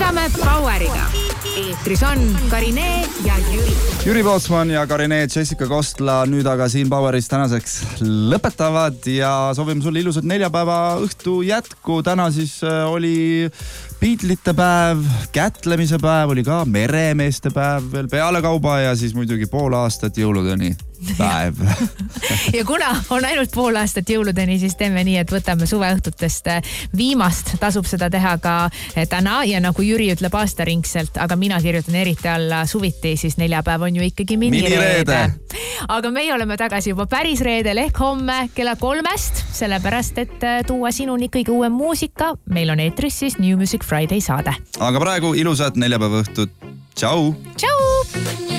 magame Poweriga. Eetris on Karinee ja Jüri. Jüri Pootsman ja Karinee, Jessica Kostla nüüd aga siin Poweris tänaseks lõpetavad ja soovime sulle ilusat neljapäeva õhtu jätku. Täna siis oli Beatlesite päev, kätlemise päev, oli ka meremeeste päev veel pealekauba ja siis muidugi pool aastat jõuludeni päev. Ja kuna on ainult pool aastat jõuludeni, siis teeme nii, et võtame suveõhtutest viimast. Tasub seda teha ka täna ja nagu Jüri ütleb aastaringselt, aga mina kirjutan eriti alla suviti, siis neljapäev on ju ikkagi minireede. Aga meie oleme tagasi juba päris reedel ehk homme kella 3, sellepärast et tuua sinuni kõige uuem muusika. Meil on eetris siis New Music Friday saade. Aga praegu ilusat neljapäeva õhtut. Tšau! Tšau!